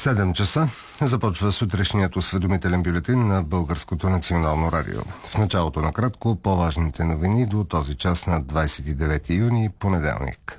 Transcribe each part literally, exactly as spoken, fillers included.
седем часа започва сутрешният осведомителен бюлетин на Българското национално радио. В началото на кратко по-важните новини до този час на двадесет и девети юни, понеделник.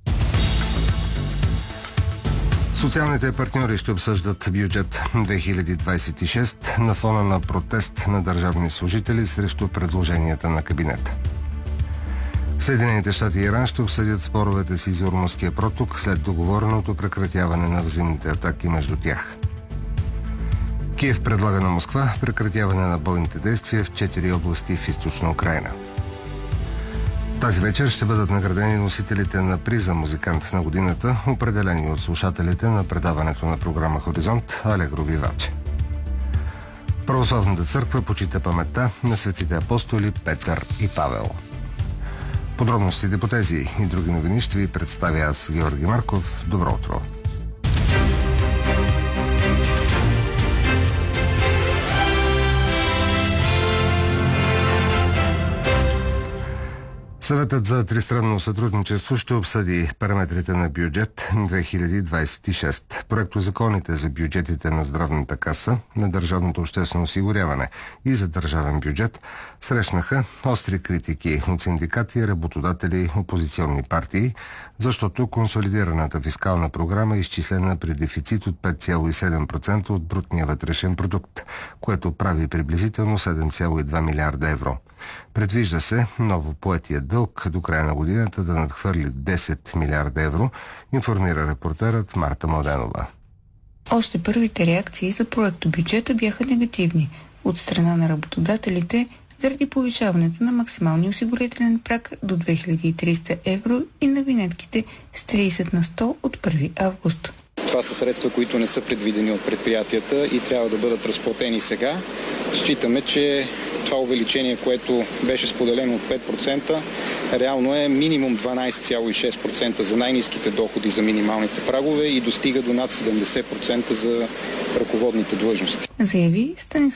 Социалните партньори ще обсъждат бюджет две хиляди двадесет и шеста на фона на протест на държавни служители срещу предложенията на кабинета. Съединените щати и Иран ще обсъдят споровете си за Ормузския проток след договореното прекратяване на взаимните атаки между тях. Киев предлага на Москва прекратяване на бойните действия в четири области в източна Украйна. Тази вечер ще бъдат наградени носителите на приза музикант на годината, определени от слушателите на предаването на програма Хоризонт Алегро Виваче. Православната църква почита паметта на светите апостоли Петър и Павел. Подробностите по тези и други новини ще ви представя аз, Георги Марков. Добро утро! Съветът за тристранно сътрудничество ще обсъди параметрите на бюджет две хиляди двадесет и шеста. Проектозаконите за бюджетите на Здравната каса, на Държавното обществено осигуряване и за държавен бюджет срещнаха остри критики от синдикати, работодатели, опозиционни партии, защото консолидираната фискална програма е изчислена при дефицит от пет цяло и седем процента от брутния вътрешен продукт, което прави приблизително седем цяло и два милиарда евро. Предвижда се ново поетия дълг до края на годината да надхвърли десет милиарда евро, информира репортерът Марта Младенова. Още първите реакции за проектобюджета бяха негативни от страна на работодателите заради повишаването на максималния осигурителен праг до две хиляди и триста евро и на винетките с тридесет на сто от първи август. Това са средства, които не са предвидени от предприятията и трябва да бъдат разплатени сега. Считаме, че това увеличение, което беше споделено от пет процента, реално е минимум дванадесет цяло и шест процента за най-ниските доходи за минималните прагове и достига до над седемдесет процента за ръководните длъжности. Заяви Станислав